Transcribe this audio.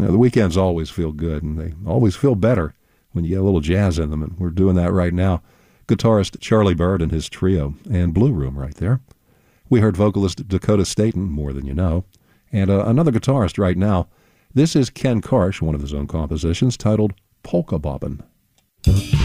The weekends always feel good, and they always feel better when you get a little jazz in them, and we're doing that right now. Guitarist Charlie Byrd and his trio, and Blue Room right there. We heard vocalist Dakota Staton, More Than You Know, and another guitarist right now. This is Ken Karsh, one of his own compositions, titled Polka Bobbin'.